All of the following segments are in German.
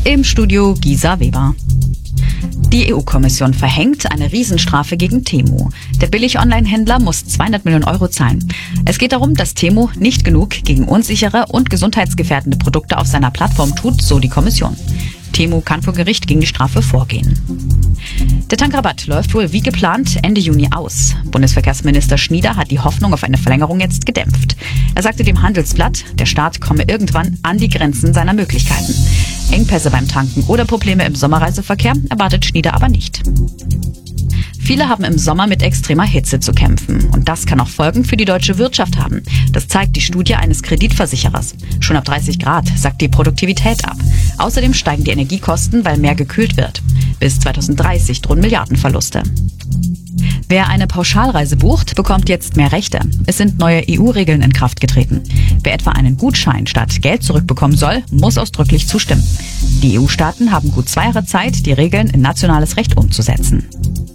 Im Studio Gisa Weber. Die EU-Kommission verhängt eine Riesenstrafe gegen Temu. Der Billig-Online-Händler muss 200 Millionen Euro zahlen. Es geht darum, dass Temu nicht genug gegen unsichere und gesundheitsgefährdende Produkte auf seiner Plattform tut, so die Kommission. Temu kann vor Gericht gegen die Strafe vorgehen. Der Tankrabatt läuft wohl wie geplant Ende Juni aus. Bundesverkehrsminister Schnieder hat die Hoffnung auf eine Verlängerung jetzt gedämpft. Er sagte dem Handelsblatt, der Staat komme irgendwann an die Grenzen seiner Möglichkeiten. Engpässe beim Tanken oder Probleme im Sommerreiseverkehr erwartet Schnieder aber nicht. Viele haben im Sommer mit extremer Hitze zu kämpfen. Und das kann auch Folgen für die deutsche Wirtschaft haben. Das zeigt die Studie eines Kreditversicherers. Schon ab 30 Grad sackt die Produktivität ab. Außerdem steigen die Energiekosten, weil mehr gekühlt wird. Bis 2030 drohen Milliardenverluste. Wer eine Pauschalreise bucht, bekommt jetzt mehr Rechte. Es sind neue EU-Regeln in Kraft getreten. Wer etwa einen Gutschein statt Geld zurückbekommen soll, muss ausdrücklich zustimmen. Die EU-Staaten haben gut 2 Jahre Zeit, die Regeln in nationales Recht umzusetzen.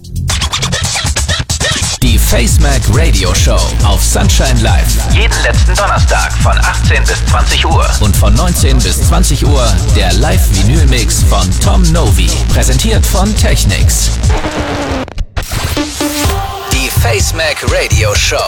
Die FaceMac Radio Show auf Sunshine Live. Jeden letzten Donnerstag von 18 bis 20 Uhr. Und von 19 bis 20 Uhr der Live-Vinyl-Mix von Tom Novi. Präsentiert von Technics. Die FaceMac Radio Show.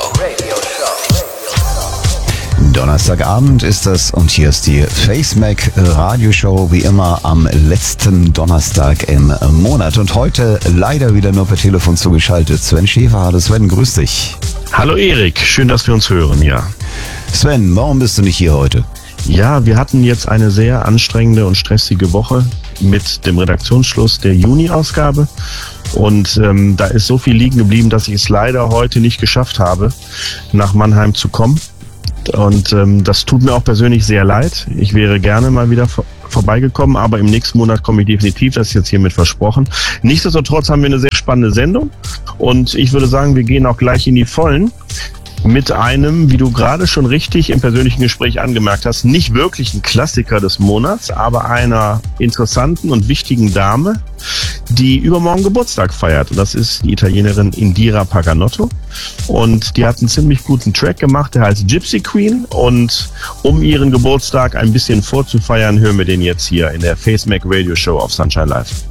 Donnerstagabend ist es und hier ist die FaceMac Radioshow wie immer am letzten Donnerstag im Monat und heute leider wieder nur per Telefon zugeschaltet. Sven Schäfer, hallo Sven, grüß dich. Hallo Erik, schön, dass wir uns hören, ja. Sven, warum bist du nicht hier heute? Ja, wir hatten jetzt eine sehr anstrengende und stressige Woche mit dem Redaktionsschluss der Juni-Ausgabe. Und da ist so viel liegen geblieben, dass ich es leider heute nicht geschafft habe, nach Mannheim zu kommen. Und das tut mir auch persönlich sehr leid. Ich wäre gerne mal wieder vorbeigekommen, aber im nächsten Monat komme ich definitiv, das ist jetzt hiermit versprochen. Nichtsdestotrotz haben wir eine sehr spannende Sendung und ich würde sagen, wir gehen auch gleich in die Vollen mit einem, wie du gerade schon richtig im persönlichen Gespräch angemerkt hast, nicht wirklich ein Klassiker des Monats, aber einer interessanten und wichtigen Dame, die übermorgen Geburtstag feiert. Und das ist die Italienerin Indira Paganotto. Und die hat einen ziemlich guten Track gemacht, der heißt Gypsy Queen. Und um ihren Geburtstag ein bisschen vorzufeiern, hören wir den jetzt hier in der FaceMac Radio Show auf Sunshine Live.